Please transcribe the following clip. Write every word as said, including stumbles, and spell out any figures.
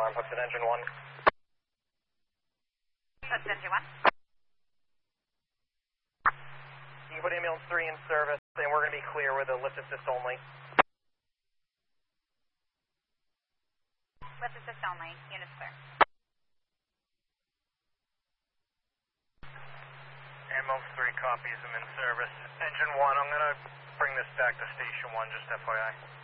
alarm hooks at engine one. That's engine one. You can put ambulance three in service, and we're going to be clear with a lift assist only. Lift assist only. Units clear. Ambulance three copies, I'm in service. Engine one, I'm going to bring this back to station one, just F Y I.